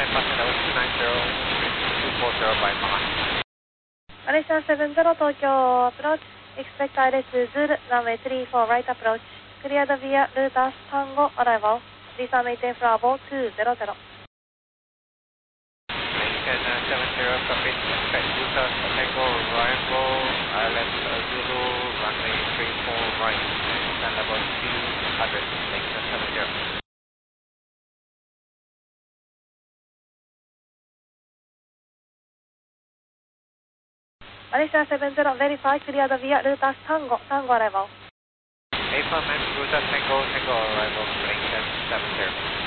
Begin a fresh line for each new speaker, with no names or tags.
departure, that was 290, 240 by Mach.
Malaysia 70 Tokyo approach, expect ILS Zulu, runway 34 right approach, cleared via Lotus Tango arrival, please maintain for Bravo 200.
Malaysian 70, copy, expect Lotus Tango arrival, ILS Zulu, runway 34 right, and stand level 200, Malaysian 70.
Malaysia 70, verify, cleared via Lotus Tango, Tango arrival.
Affirmative, Lotus Tango, Tango arrival, Malaysian 70.